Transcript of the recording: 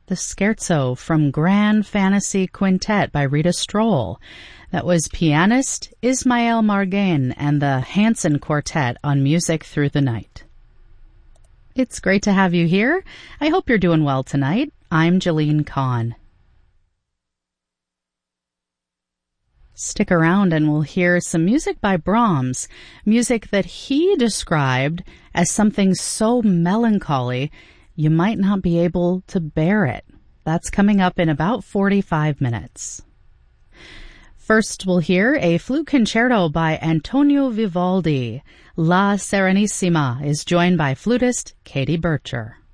the Scherzo from Grand Fantasy Quintet by Rita Stroll. That was pianist Ismael Margain and the Hanson Quartet on Music Through the Night. It's great to have you here. I hope you're doing well tonight. I'm Jalene Kahn. Stick around and we'll hear some music by Brahms, music that he described as something so melancholy you might not be able to bear it. That's coming up in about 45 minutes. First, we'll hear a flute concerto by Antonio Vivaldi. La Serenissima is joined by flutist Katie Bircher.